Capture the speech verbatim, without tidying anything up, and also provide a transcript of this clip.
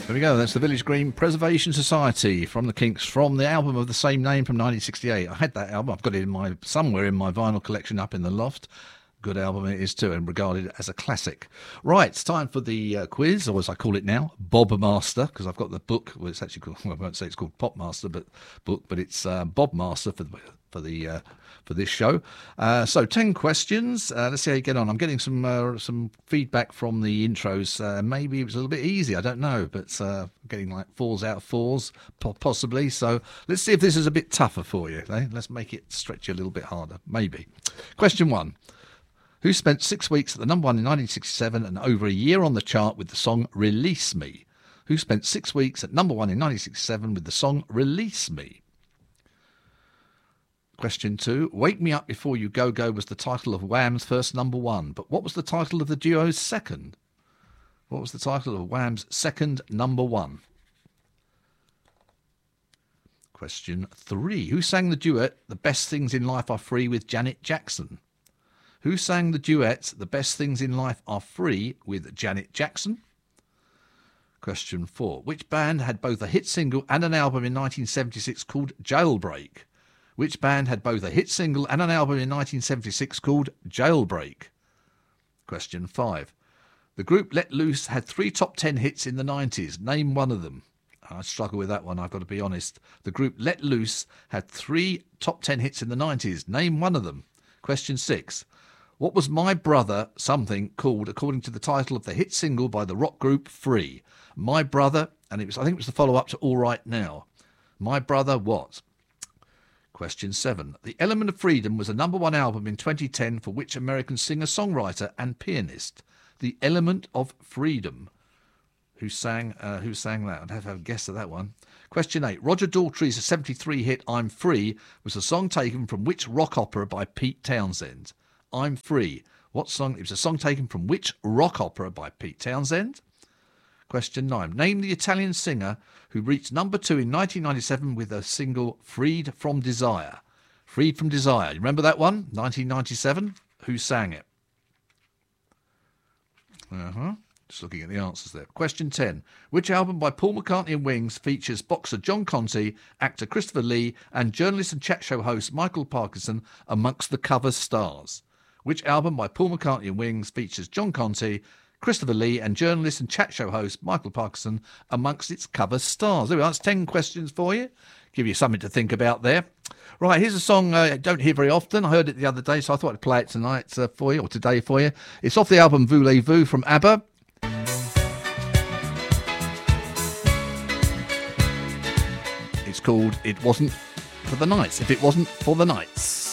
There we go. That's the Village Green Preservation Society from the Kinks, from the album of the same name from nineteen sixty-eight. I had that album. I've got it in my somewhere in my vinyl collection up in the loft. Good album it is too, and regarded as a classic. Right, it's time for the uh, quiz, or as I call it now, Bob Master, because I've got the book. Well, it's actually called, well, I won't say it's called Pop Master, but book, but it's uh, Bob Master for the for the uh, for this show. Uh, so ten questions. Uh, let's see how you get on. I'm getting some uh, some feedback from the intros. Uh, maybe it was a little bit easy. I don't know, but uh, getting like fours out of fours, possibly. So let's see if this is a bit tougher for you. Eh? Let's make it stretch you a little bit harder. Maybe. Question one. Who spent six weeks at the number one in nineteen sixty-seven and over a year on the chart with the song Release Me? Who spent six weeks at number one in nineteen sixty-seven with the song Release Me? Question two. Wake Me Up Before You Go Go was the title of Wham's first number one, but what was the title of the duo's second? What was the title of Wham's second number one? Question three. Who sang the duet The Best Things in Life Are Free with Janet Jackson? Who sang the duet The Best Things in Life Are Free with Janet Jackson? Question four. Which band had both a hit single and an album in nineteen seventy-six called Jailbreak? Which band had both a hit single and an album in nineteen seventy-six called Jailbreak? Question five. The group Let Loose had three top ten hits in the nineties. Name one of them. I struggle with that one, I've got to be honest. The group Let Loose had three top ten hits in the nineties. Name one of them. Question six. What was My Brother Something called according to the title of the hit single by the rock group Free? My Brother, and it was I think it was the follow-up to All Right Now. My Brother what? Question seven. The Element of Freedom was a number one album in twenty ten for which American singer-songwriter and pianist? The Element of Freedom. Who sang uh, Who sang that? I'd have to have a guess at that one. Question eight. Roger Daltrey's seventy-three hit I'm Free was a song taken from which rock opera by Pete Townsend? I'm Free. What song? It was a song taken from which rock opera by Pete Townsend? Question nine. Name the Italian singer who reached number two in nineteen ninety-seven with a single Freed from Desire. Freed from Desire. You remember that one? nineteen ninety-seven. Who sang it? Uh-huh. Just looking at the answers there. Question ten. Which album by Paul McCartney and Wings features boxer John Conte, actor Christopher Lee, and journalist and chat show host Michael Parkinson amongst the cover stars? Which album by Paul McCartney and Wings features John Conte, Christopher Lee, and journalist and chat show host Michael Parkinson amongst its cover stars? There we are. That's ten questions for you. Give you something to think about there. Right, here's a song uh, I don't hear very often. I heard it the other day, so I thought I'd play it tonight uh, for you, or today for you. It's off the album Voulez-Vous from ABBA. It's called It Wasn't for the Nights. If It Wasn't for the Nights.